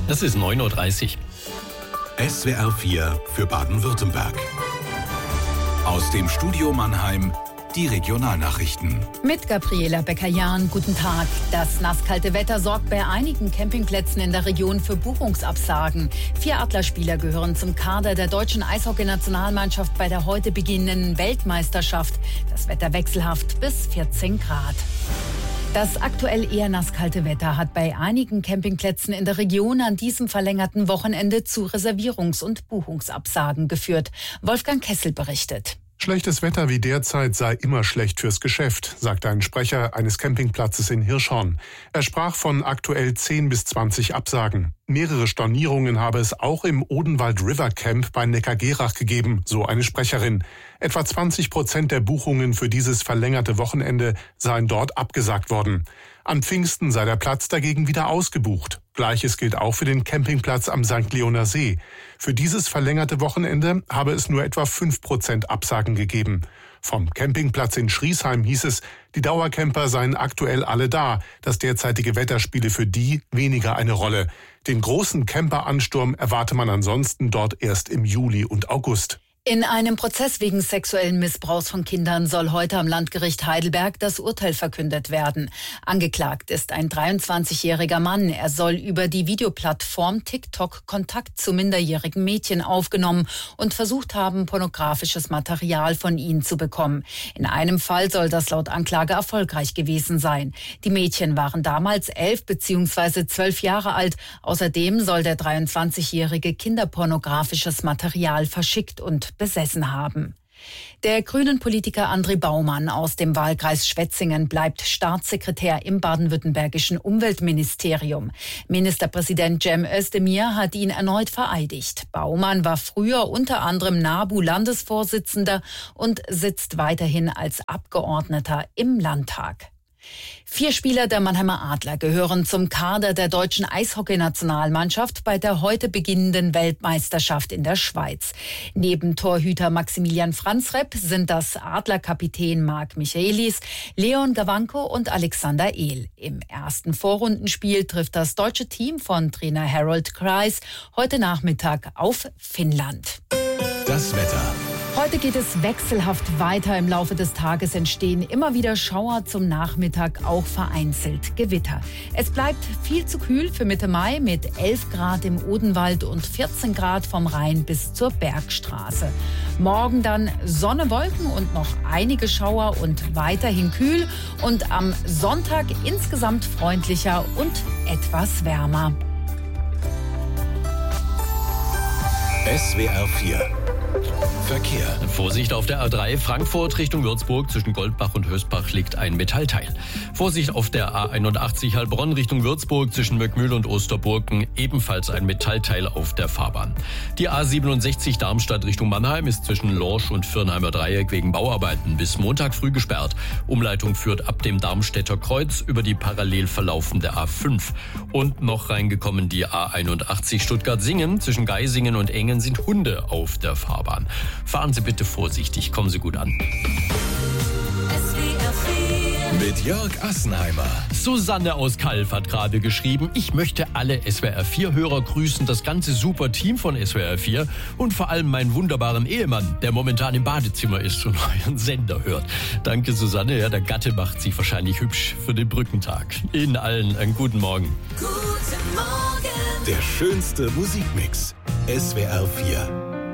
Es ist 9:30 Uhr. SWR 4 für Baden-Württemberg. Aus dem Studio Mannheim die Regionalnachrichten. Mit Gabriela Becker-Jahn, guten Tag. Das nasskalte Wetter sorgt bei einigen Campingplätzen in der Region für Buchungsabsagen. 4 Adlerspieler gehören zum Kader der deutschen Eishockey-Nationalmannschaft bei der heute beginnenden Weltmeisterschaft. Das Wetter wechselhaft bis 14 Grad. Das aktuell eher nasskalte Wetter hat bei einigen Campingplätzen in der Region an diesem verlängerten Wochenende zu Reservierungs- und Buchungsabsagen geführt. Wolfgang Kessel berichtet. Schlechtes Wetter wie derzeit sei immer schlecht fürs Geschäft, sagte ein Sprecher eines Campingplatzes in Hirschhorn. Er sprach von aktuell 10 bis 20 Absagen. Mehrere Stornierungen habe es auch im Odenwald River Camp bei Neckargerach gegeben, so eine Sprecherin. Etwa 20% der Buchungen für dieses verlängerte Wochenende seien dort abgesagt worden. An Pfingsten sei der Platz dagegen wieder ausgebucht. Gleiches gilt auch für den Campingplatz am St. Leoner See. Für dieses verlängerte Wochenende habe es nur etwa 5% Absagen gegeben. Vom Campingplatz in Schriesheim hieß es, die Dauercamper seien aktuell alle da. Das derzeitige Wetter spiele für die weniger eine Rolle. Den großen Camperansturm erwarte man ansonsten dort erst im Juli und August. In einem Prozess wegen sexuellen Missbrauchs von Kindern soll heute am Landgericht Heidelberg das Urteil verkündet werden. Angeklagt ist ein 23-jähriger Mann. Er soll über die Videoplattform TikTok Kontakt zu minderjährigen Mädchen aufgenommen und versucht haben, pornografisches Material von ihnen zu bekommen. In einem Fall soll das laut Anklage erfolgreich gewesen sein. Die Mädchen waren damals 11 bzw. 12 Jahre alt. Außerdem soll der 23-jährige kinderpornografisches Material verschickt und besessen haben. Der grünen Politiker André Baumann aus dem Wahlkreis Schwetzingen bleibt Staatssekretär im baden-württembergischen Umweltministerium. Ministerpräsident Cem Özdemir hat ihn erneut vereidigt. Baumann war früher unter anderem NABU-Landesvorsitzender und sitzt weiterhin als Abgeordneter im Landtag. 4 Spieler der Mannheimer Adler gehören zum Kader der deutschen Eishockey-Nationalmannschaft bei der heute beginnenden Weltmeisterschaft in der Schweiz. Neben Torhüter Maximilian Franzrepp sind das Adlerkapitän Marc Michaelis, Leon Gawanko und Alexander Ehl. Im ersten Vorrundenspiel trifft das deutsche Team von Trainer Harold Kreis heute Nachmittag auf Finnland. Das Wetter. Heute geht es wechselhaft weiter. Im Laufe des Tages entstehen immer wieder Schauer, zum Nachmittag auch vereinzelt Gewitter. Es bleibt viel zu kühl für Mitte Mai mit 11 Grad im Odenwald und 14 Grad vom Rhein bis zur Bergstraße. Morgen dann Sonne, Wolken und noch einige Schauer und weiterhin kühl. Und am Sonntag insgesamt freundlicher und etwas wärmer. SWR 4 Verkehr. Vorsicht auf der A3 Frankfurt Richtung Würzburg. Zwischen Goldbach und Hösbach liegt ein Metallteil. Vorsicht auf der A81 Heilbronn Richtung Würzburg. Zwischen Möckmühl und Osterburgen ebenfalls ein Metallteil auf der Fahrbahn. Die A67 Darmstadt Richtung Mannheim ist zwischen Lorsch und Firnheimer Dreieck wegen Bauarbeiten bis Montag früh gesperrt. Umleitung führt ab dem Darmstädter Kreuz über die parallel verlaufende A5. Und noch reingekommen die A81 Stuttgart-Singen. Zwischen Geisingen und Engen sind Hunde auf der Fahrbahn. Fahren Sie bitte vorsichtig, kommen Sie gut an. Mit Jörg Assenheimer. Susanne aus Kalf hat gerade geschrieben, ich möchte alle SWR4-Hörer grüßen, das ganze super Team von SWR4 und vor allem meinen wunderbaren Ehemann, der momentan im Badezimmer ist und euren Sender hört. Danke Susanne, ja, der Gatte macht sich wahrscheinlich hübsch für den Brückentag. Ihnen allen einen guten Morgen. Guten Morgen. Der schönste Musikmix. SWR4.